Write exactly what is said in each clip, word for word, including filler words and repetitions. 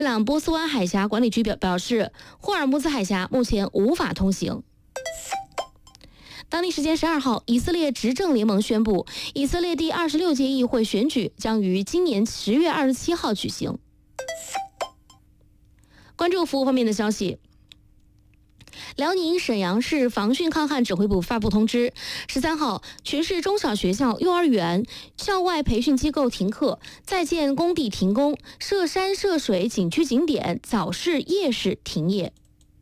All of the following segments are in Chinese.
伊朗波斯湾海峡管理局表表示，霍尔木兹海峡目前无法通行。当地时间十二号，以色列执政联盟宣布，以色列第二十六届议会选举将于今年十月二十七号举行。关注服务方面的消息。辽宁沈阳市防汛抗旱指挥部发布通知，十三号，全市中小学校、幼儿园、校外培训机构停课，在建工地停工，涉山涉水景区景点、早市夜市停业。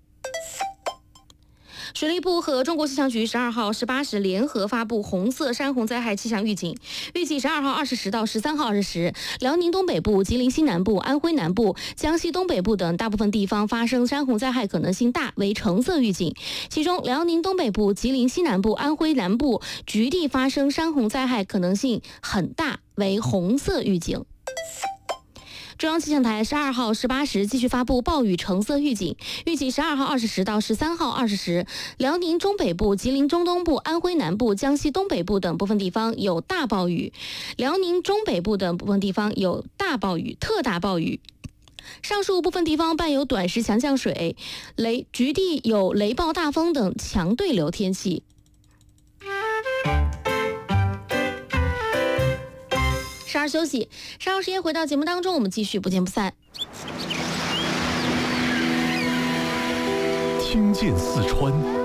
水利部和中国气象局十二号十八时联合发布红色山洪灾害气象预警，预计十二号二十时到十三号二十时，辽宁东北部、吉林西南部、安徽南部、江西东北部等大部分地方发生山洪灾害可能性大，为橙色预警。其中，辽宁东北部、吉林西南部、安徽南部局地发生山洪灾害可能性很大，为红色预警。中央气象台十二号十八时继续发布暴雨橙色预警，预计十二号二十时到十三号二十时，辽宁中北部、吉林中东部、安徽南部、江西东北部等部分地方有大暴雨，辽宁中北部等部分地方有大暴雨、特大暴雨。上述部分地方伴有短时强降水、雷局地有雷暴大风等强对流天气。稍事休息，稍后时间回到节目当中，我们继续不见不散。 听见四川。